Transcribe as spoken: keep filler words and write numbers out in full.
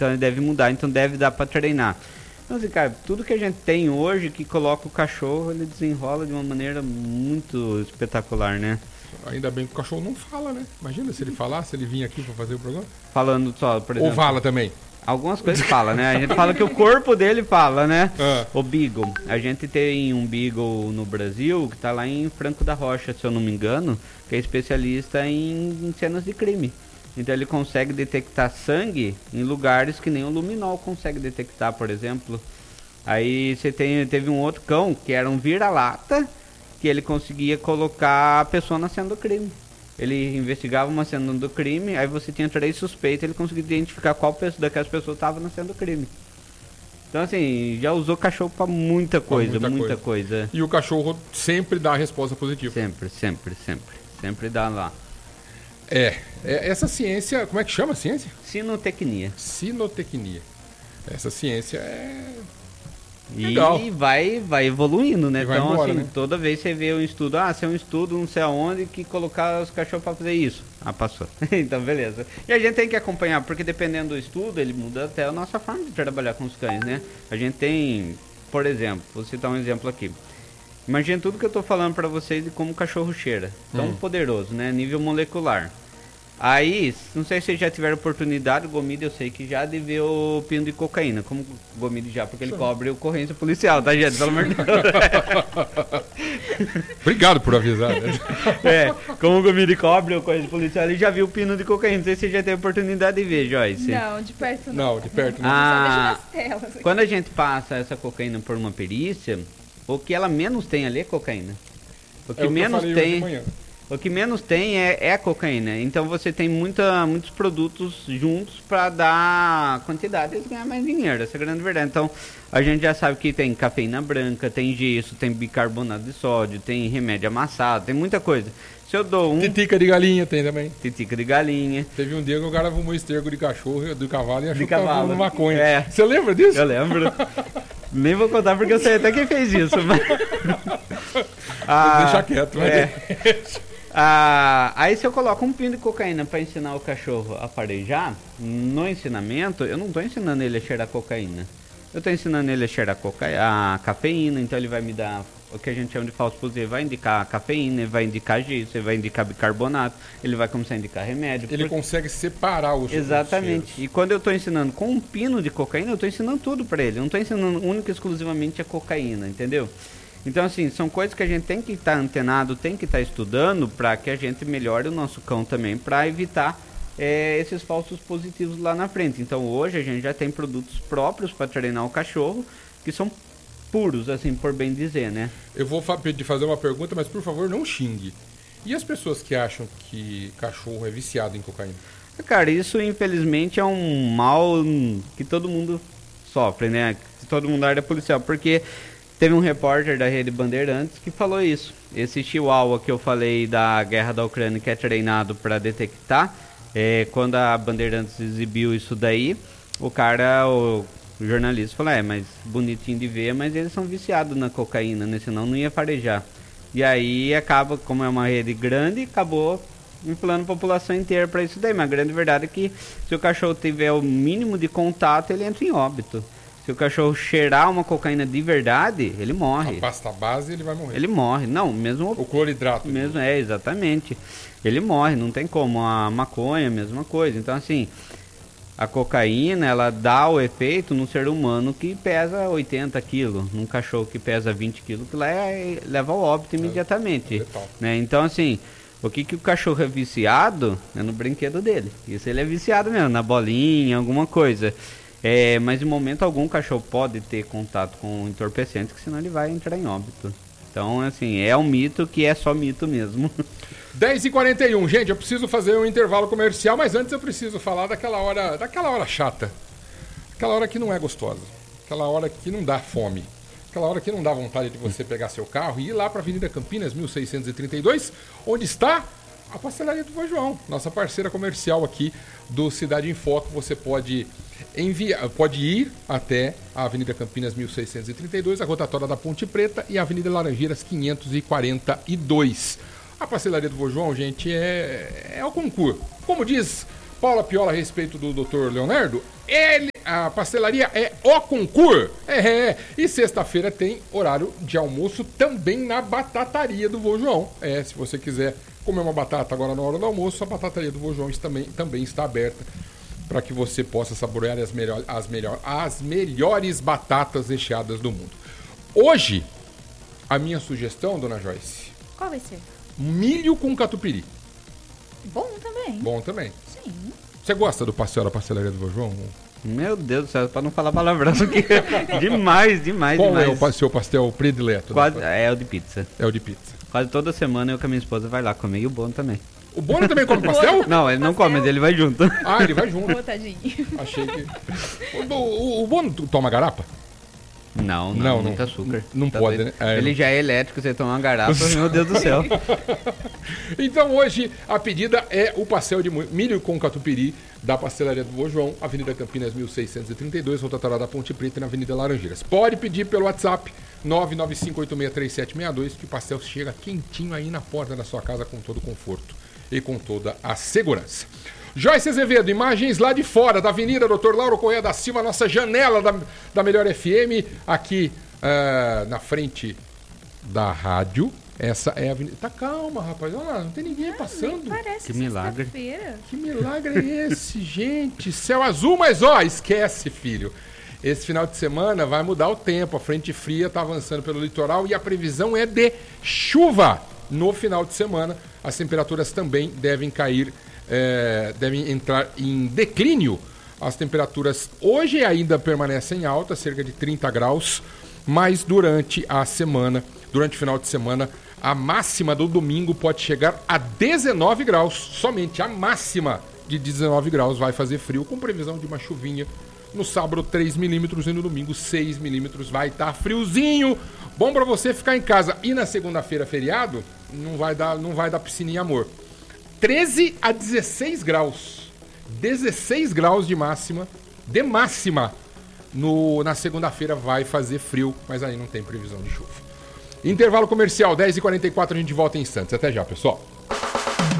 então ele deve mudar, então deve dar para treinar. Então, assim, cara, tudo que a gente tem hoje que coloca o cachorro, ele desenrola de uma maneira muito espetacular, né? Ainda bem que o cachorro não fala, né? Imagina se ele falasse, ele vinha aqui para fazer o programa. Falando só, por exemplo... Ou fala também? Algumas coisas fala, né? A gente fala que o corpo dele fala, né? Ah. O Beagle. A gente tem um Beagle no Brasil que tá lá em Franco da Rocha, se eu não me engano, que é especialista em, em cenas de crime. Então ele consegue detectar sangue em lugares que nem o luminol consegue detectar, por exemplo. Aí você tem, teve um outro cão que era um vira-lata, que ele conseguia colocar a pessoa na cena do crime. Ele investigava uma cena do crime, aí você tinha três suspeitos, ele conseguia identificar qual pessoa, daquelas pessoas estava na cena do crime. Então, assim, já usou cachorro pra muita coisa, muita, muita coisa. coisa. E o cachorro sempre dá a resposta positiva. Sempre, sempre, sempre. Sempre dá lá. É, é essa ciência, como é que chama a ciência? Sinotecnia. Sinotecnia. Essa ciência é... E legal. vai, vai evoluindo, né? E vai então, embora, assim, né? toda vez você vê um estudo, ah, se é um estudo não sei aonde que colocar os cachorros pra fazer isso. Ah, passou. Então, beleza. E a gente tem que acompanhar, porque dependendo do estudo, ele muda até a nossa forma de trabalhar com os cães, né? A gente tem, por exemplo, vou citar um exemplo aqui. Imagina tudo que eu tô falando pra vocês de como o cachorro cheira. Tão hum. poderoso, né? Nível molecular. Aí, não sei se vocês já tiveram oportunidade, o Gomide eu sei que já de ver o pino de cocaína, como o Gomide já, porque ele Sim. cobre ocorrência policial, tá, gente? Pelo amor de Deus. Obrigado por avisar, né? É, como o Gomide cobre ocorrência policial, ele já viu o pino de cocaína, não sei se você já teve oportunidade de ver, Joyce. Não, de perto não. Não, de perto não. Ah, só vejo nas telas aqui. Quando a gente passa essa cocaína por uma perícia, o que ela menos tem ali é cocaína. O que é o menos que eu tem... O que menos tem é, é a cocaína. Então você tem muita, muitos produtos juntos para dar quantidade e ganhar mais dinheiro. Essa é a grande verdade. Então a gente já sabe que tem cafeína branca, tem gesso, tem bicarbonato de sódio, tem remédio amassado, tem muita coisa. Se eu dou um... Titica de galinha tem também. Titica de galinha. Teve um dia que o cara fumou esterco de cachorro, do cavalo e achou de que tava cavalo. fumando maconha. É. Você lembra disso? Eu lembro. Nem vou contar porque eu sei até quem fez isso. Mas... ah, deixa quieto. Mas é. Ah, aí se eu coloco um pino de cocaína para ensinar o cachorro a farejar, no ensinamento, eu não estou ensinando ele a cheirar cocaína. Eu estou ensinando ele a cheirar coca... a cafeína, então ele vai me dar o que a gente chama de falso positivo, vai indicar cafeína, vai indicar gesso, vai indicar bicarbonato, ele vai começar a indicar remédio. Ele porque... consegue separar os Exatamente. E quando eu estou ensinando com um pino de cocaína, eu estou ensinando tudo para ele. Eu não estou ensinando única e exclusivamente a cocaína, entendeu? Então, assim, são coisas que a gente tem que estar tá antenado, tem que estar tá estudando para que a gente melhore o nosso cão também, para evitar é, esses falsos positivos lá na frente. Então, hoje a gente já tem produtos próprios para treinar o cachorro, que são puros, assim, por bem dizer, né? Eu vou pedir fazer uma pergunta, mas por favor, não xingue. E as pessoas que acham que cachorro é viciado em cocaína? Cara, isso infelizmente é um mal que todo mundo sofre, né? Que todo mundo área policial, porque... Teve um repórter da Rede Bandeirantes que falou isso. Esse chihuahua que eu falei da guerra da Ucrânia, que é treinado para detectar, é, quando a Bandeirantes exibiu isso daí, o cara, o, o jornalista falou, é, mas bonitinho de ver, mas eles são viciados na cocaína, né? Senão não ia farejar. E aí acaba, como é uma rede grande, acabou inflando a população inteira para isso daí. Mas a grande verdade é que se o cachorro tiver o mínimo de contato, ele entra em óbito. Se o cachorro cheirar uma cocaína de verdade, ele morre. A pasta base, ele vai morrer. Ele morre. Não, mesmo... O cloridrato. Mesmo, é, exatamente. Ele morre, não tem como. A maconha, a mesma coisa. Então, assim, a cocaína, ela dá o efeito no ser humano que pesa oitenta quilos. Num cachorro que pesa vinte quilos, que lá é, leva ao óbito imediatamente. É, né? Então, assim... O que, que o cachorro é viciado é no brinquedo dele. Isso ele é viciado mesmo, na bolinha, alguma coisa. É, mas em momento algum o cachorro pode ter contato com entorpecentes, que senão ele vai entrar em óbito. Então, assim, é um mito que é só mito mesmo. dez e quarenta e um, gente, eu preciso fazer um intervalo comercial, mas antes eu preciso falar daquela hora, daquela hora chata. Aquela hora que não é gostosa. Aquela hora que não dá fome. Aquela hora que não dá vontade de você pegar seu carro e ir lá para a Avenida Campinas, mil seiscentos e trinta e dois, onde está a Pastelaria do Vô João, nossa parceira comercial aqui do Cidade em Foco. Você pode enviar, pode ir até a Avenida Campinas mil seiscentos e trinta e dois, a rotatória da Ponte Preta, e a Avenida Laranjeiras quinhentos e quarenta e dois. A Pastelaria do Vô João, gente, é, é o concurso. Como diz Paula Piola a respeito do doutor Leonardo. Ele, a pastelaria é O Concur. É, é. E sexta-feira tem horário de almoço também na batataria do Vô João. É, se você quiser comer uma batata agora na hora do almoço, a batataria do Vô João também, também está aberta para que você possa saborear as, melhor, as, melhor, as melhores batatas recheadas do mundo. Hoje, a minha sugestão, dona Joyce... Qual vai ser? Milho com catupiry. Bom também. Bom também. Sim. Você gosta do pastel da pastelaria do Vô João? Meu Deus do céu, pra não falar palavrão aqui. demais, demais, Qual demais. é o seu pastel predileto? Quase, é o de pizza. É o de pizza. Quase toda semana eu com a minha esposa vai lá comer e o Bono também. O Bono também come pastel? Não, ele não come, mas ele vai junto. Ah, ele vai junto. Ô, tadinho. Achei que... O, o, o Bono toma garapa? Não, não, Não, muito não- açúcar. não Tá pode, doido? né? É, Ele não- já é elétrico, você toma uma garrafa, meu Deus do céu. Então hoje a pedida é o pastel de milho com catupiry da pastelaria do Vô João, Avenida Campinas mil seiscentos e trinta e dois, rotatória da Ponte Preta, na Avenida Laranjeiras. Pode pedir pelo WhatsApp nove nove cinco oito seis três sete seis dois que o pastel chega quentinho aí na porta da sua casa com todo o conforto e com toda a segurança. Joyce Azevedo, imagens lá de fora da Avenida doutor Lauro Correia da Silva, nossa janela da, da Melhor F M, aqui uh, na frente da rádio. Essa é a avenida. Tá calma, rapaz. Olha lá, não tem ninguém passando. Parece Que milagre. sexta-feira. Que milagre é esse, gente? Céu azul, mas ó, esquece, filho. Esse final de semana vai mudar o tempo. A frente fria tá avançando pelo litoral e a previsão é de chuva no final de semana. As temperaturas também devem cair, é, devem entrar em declínio. As temperaturas hoje ainda permanecem altas, cerca de trinta graus, mas durante a semana, durante o final de semana, a máxima do domingo pode chegar a dezenove graus. Somente a máxima de dezenove graus vai fazer frio, com previsão de uma chuvinha. No sábado, três milímetros e no domingo, seis milímetros. Vai estar friozinho. Bom para você ficar em casa. E na segunda-feira, feriado, não vai dar, não vai dar piscininha, amor. treze a dezesseis graus. dezesseis graus de máxima. De máxima. No, na segunda-feira vai fazer frio, mas aí não tem previsão de chuva. Intervalo comercial, dez e quarenta e quatro, a gente volta em instantes. Até já, pessoal.